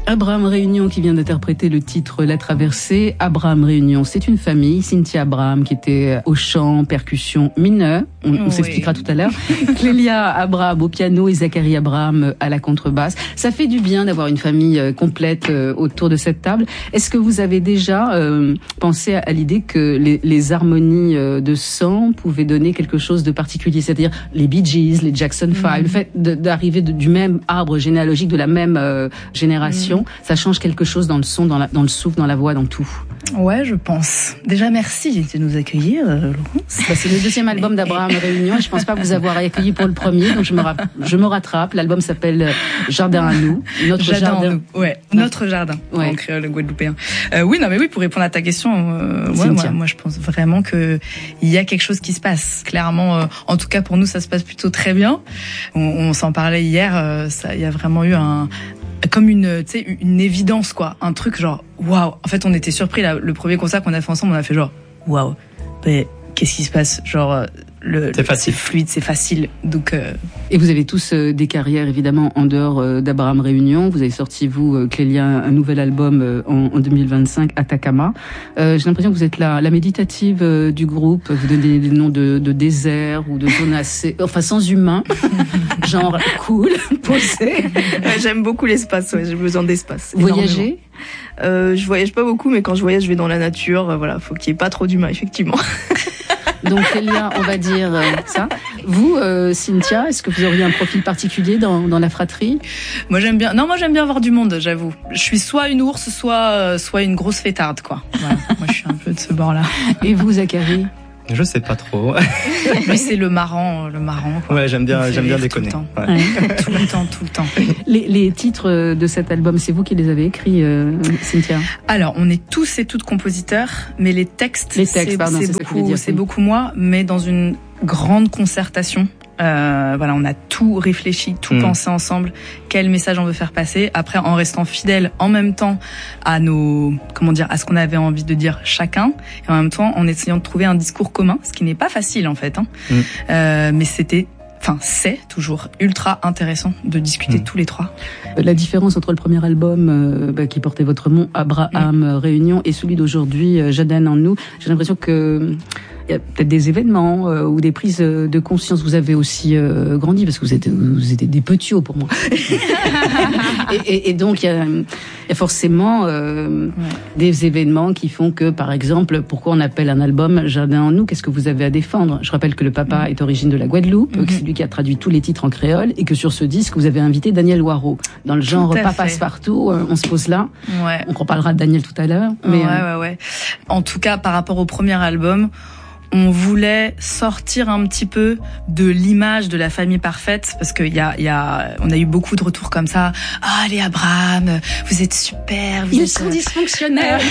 Abraham Réunion qui vient d'interpréter le titre La Traversée. Abraham Réunion, c'est une famille. Cynthia Abraham qui était au chant, percussion, mineur. On s'expliquera tout à l'heure. Clélia Abraham au piano et Zachary Abraham à la contrebasse. Ça fait du bien d'avoir une famille complète autour de cette table. Est-ce que vous avez déjà pensé à l'idée que les harmonies de chant pouvaient donner quelque chose de particulier? C'est-à-dire les Bee Gees, les Jackson 5, le fait d'arriver du même arbre généalogique, de la même génération, ça change quelque chose dans le son, dans le souffle, dans la voix, dans tout. Ouais, je pense. Déjà, merci de nous accueillir, Laurence. C'est le deuxième album d'Abraham Réunion et je pense pas vous avoir accueilli pour le premier, donc je me rattrape. L'album s'appelle Jardin à nous. Notre jardin. Notre jardin, en créole guadeloupéen. Oui, pour répondre à ta question, moi, je pense vraiment que il y a quelque chose qui se passe. Clairement, en tout cas pour nous, ça se passe plutôt très bien. On s'en parlait hier, il y a vraiment eu comme une évidence, quoi. Un truc genre, waouh. En fait, on était surpris, là, le premier concert qu'on a fait ensemble, on a fait genre, waouh. Mais qu'est-ce qui se passe? Genre, c'est fluide, c'est facile. Donc, Et vous avez tous des carrières, évidemment, en dehors d'Abraham Réunion. Vous avez sorti, vous, Clélia, un nouvel album en 2025, Atacama. J'ai l'impression que vous êtes la méditative du groupe. Vous donnez des noms de désert ou de zones assez, sans humain. Genre cool, posé. J'aime beaucoup l'espace, j'ai besoin d'espace. Voyager? Je voyage pas beaucoup, mais quand je voyage, je vais dans la nature. Faut qu'il y ait pas trop d'humains, effectivement. Donc Clélia, on va dire ça. Vous, Cynthia, est-ce que vous auriez un profil particulier dans la fratrie? Moi j'aime bien avoir du monde, j'avoue. Je suis soit une ours, soit une grosse fêtarde, quoi. Voilà. Moi je suis un peu de ce bord-là. Et vous, Zachary? Je sais pas trop. Mais c'est le marrant, quoi. Ouais, j'aime bien déconner. Tout le temps. Les titres de cet album, c'est vous qui les avez écrits, Cynthia? Alors, on est tous et toutes compositeurs, mais les textes, c'est beaucoup moi, mais dans une grande concertation. On a tout réfléchi, tout pensé ensemble, quel message on veut faire passer. Après, en restant fidèle en même temps à à ce qu'on avait envie de dire chacun, et en même temps en essayant de trouver un discours commun, ce qui n'est pas facile en fait. Mais c'est toujours ultra intéressant de discuter tous les trois. La différence entre le premier album qui portait votre nom, Abraham Réunion, et celui d'aujourd'hui, Jardin en nous, j'ai l'impression que il y a peut-être des événements ou des prises de conscience. Vous avez aussi grandi parce que vous étiez des petits pour moi. et donc il y a forcément des événements qui font que, par exemple, pourquoi on appelle un album Jardin en nous? Qu'est-ce que vous avez à défendre? Je rappelle que le papa est origine de la Guadeloupe, que c'est lui qui a traduit tous les titres en créole, et que sur ce disque vous avez invité Daniel Waro. Dans le genre Papa passe-partout, on se pose là. Ouais. On reparlera de Daniel tout à l'heure. Mais ouais. En tout cas, par rapport au premier album, on voulait sortir un petit peu de l'image de la famille parfaite, parce que on a eu beaucoup de retours comme ça. Ah, les Abraham, vous êtes super. Ils sont dysfonctionnaires.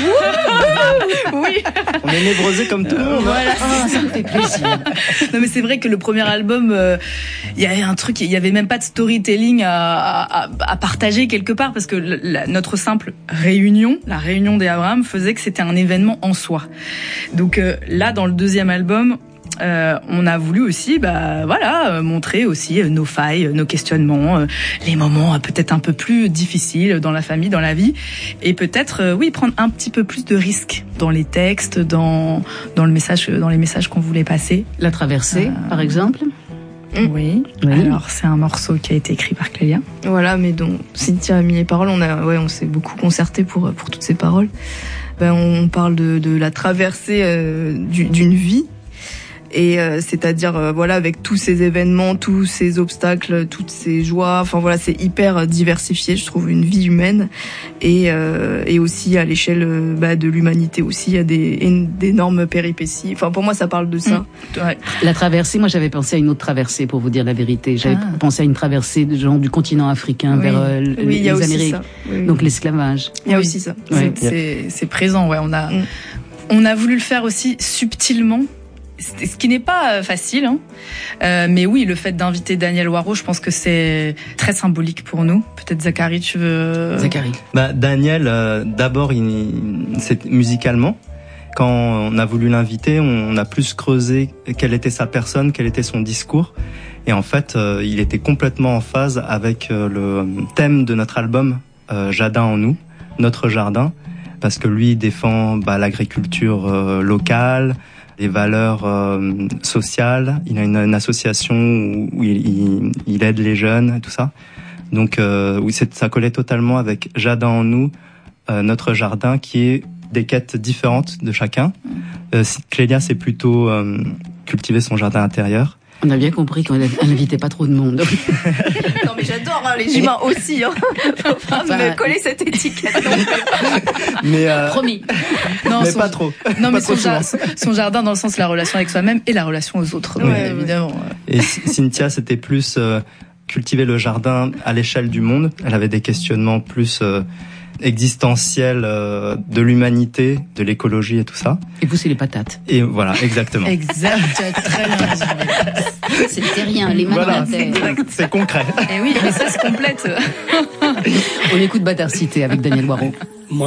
Oui. On est névrosés comme tout le monde. Voilà. Ça me fait plaisir. Non, mais c'est vrai que le premier album, il y avait un truc, il y avait même pas de storytelling à partager quelque part, parce que notre simple réunion, la réunion des Abraham, faisait que c'était un événement en soi. Donc là, dans le deuxième album, on a voulu aussi, montrer aussi nos failles, nos questionnements, les moments peut-être un peu plus difficiles dans la famille, dans la vie, et peut-être, prendre un petit peu plus de risques dans les textes, dans le message, dans les messages qu'on voulait passer. La traversée, par exemple. Oui. Alors c'est un morceau qui a été écrit par Clélia. Voilà, mais dont Cynthia a mis les paroles. On s'est beaucoup concerté pour toutes ces paroles. On parle de la traversée d'une vie, et c'est-à-dire avec tous ces événements, tous ces obstacles, toutes ces joies. C'est hyper diversifié, je trouve, une vie humaine, et aussi à l'échelle de l'humanité aussi, il y a d'énormes péripéties. Pour moi, ça parle de ça. Ouais. La traversée, moi j'avais pensé à une autre traversée, pour vous dire la vérité. J'avais pensé à une traversée du continent africain vers les Amériques. Donc l'esclavage. Il y a aussi ça. C'est présent. Ouais, on a voulu le faire aussi subtilement. Ce qui n'est pas facile, mais oui, le fait d'inviter Daniel Waro, je pense que c'est très symbolique pour nous. Peut-être Zachary, tu veux... Zachary. Daniel, d'abord, c'est musicalement. Quand on a voulu l'inviter, on a plus creusé quelle était sa personne, quel était son discours. Et en fait, il était complètement en phase avec le thème de notre album, Jardin en nous, notre jardin, parce que lui défend l'agriculture locale, les valeurs sociales. Il a une association où il aide les jeunes, tout ça. Donc oui, ça collait totalement avec Jardin en nous, notre jardin, qui est des quêtes différentes de chacun. Clélia, c'est plutôt cultiver son jardin intérieur. On a bien compris qu'on n'invitait pas trop de monde. Non mais j'adore les humains aussi. Faut pas me coller cette étiquette. Mais promis. Non, mais pas trop. Non, mais pas son jardin dans le sens de la relation avec soi-même et la relation aux autres, évidemment. Et Cynthia, c'était plus cultiver le jardin à l'échelle du monde. Elle avait des questionnements plus existentiels de l'humanité, de l'écologie et tout ça. Et vous, c'est les patates. Et voilà, exactement. Exact, tu as très bien résumé. C'est le terrien, les mains dans la terre. C'est concret. Et oui, mais ça se complète. On écoute Bâtard Cité avec Daniel Boireau.